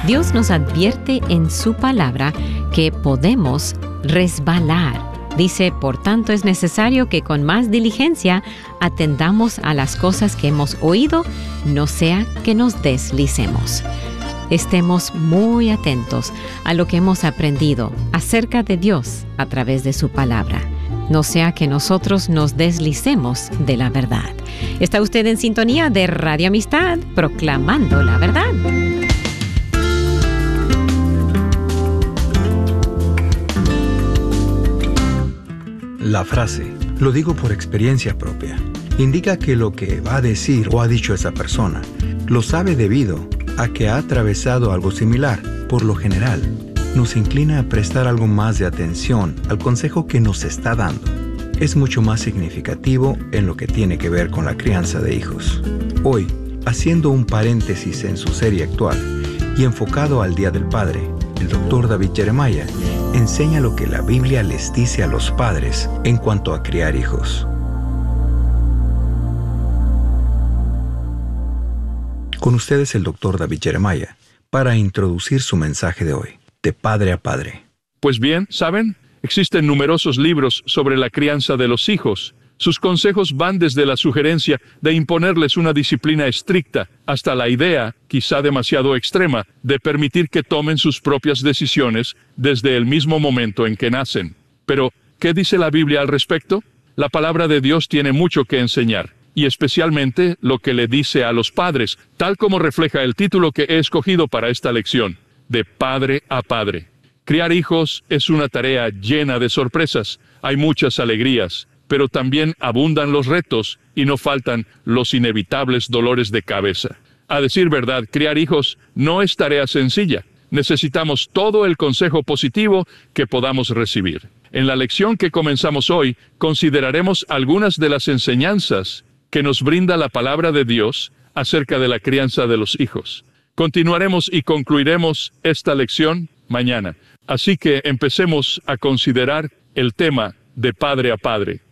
Dios nos advierte en su palabra que podemos resbalar. Dice, por tanto es necesario que con más diligencia atendamos a las cosas que hemos oído, no sea que nos deslicemos. Estemos muy atentos a lo que hemos aprendido acerca de Dios a través de su palabra. No sea que nosotros nos deslicemos de la verdad. ¿Está usted en sintonía de Radio Amistad, proclamando la verdad? La frase, lo digo por experiencia propia, indica que lo que va a decir o ha dicho esa persona lo sabe debido a que ha atravesado algo similar. Por lo general, nos inclina a prestar algo más de atención al consejo que nos está dando. Es mucho más significativo en lo que tiene que ver con la crianza de hijos. Hoy, haciendo un paréntesis en su serie actual y enfocado al Día del Padre, el Dr. David Jeremiah enseña lo que la Biblia les dice a los padres en cuanto a criar hijos. Con ustedes el Dr. David Jeremiah para introducir su mensaje de hoy, de padre a padre. Pues bien, ¿saben? Existen numerosos libros sobre la crianza de los hijos. Sus consejos van desde la sugerencia de imponerles una disciplina estricta hasta la idea, quizá demasiado extrema, de permitir que tomen sus propias decisiones desde el mismo momento en que nacen. Pero, ¿qué dice la Biblia al respecto? La palabra de Dios tiene mucho que enseñar, y especialmente lo que le dice a los padres, tal como refleja el título que he escogido para esta lección, de padre a padre. Criar hijos es una tarea llena de sorpresas. Hay muchas alegrías, pero también abundan los retos y no faltan los inevitables dolores de cabeza. A decir verdad, criar hijos no es tarea sencilla. Necesitamos todo el consejo positivo que podamos recibir. En la lección que comenzamos hoy, consideraremos algunas de las enseñanzas que nos brinda la palabra de Dios acerca de la crianza de los hijos. Continuaremos y concluiremos esta lección mañana. Así que empecemos a considerar el tema de padre a padre.